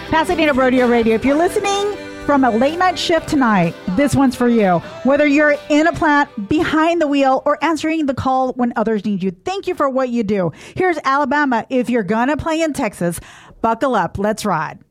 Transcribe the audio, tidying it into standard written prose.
Pasadena Rodeo Radio. If you're listening from a late night shift tonight, this one's for you. Whether you're in a plant, behind the wheel, or answering the call when others need you, thank you for what you do. Here's Alabama. If you're gonna play in Texas, buckle up. Let's ride.